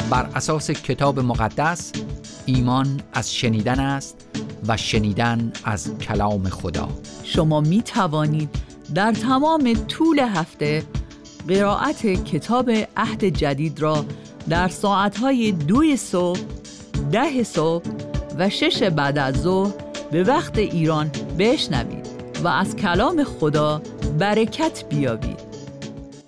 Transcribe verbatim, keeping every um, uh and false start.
بر اساس کتاب مقدس ایمان از شنیدن است و شنیدن از کلام خدا. شما می توانید در تمام طول هفته قرائت کتاب عهد جدید را در ساعتهای دوی صبح، ده صبح و شش بعد از ظهر به وقت ایران بشنوید و از کلام خدا برکت بیابید.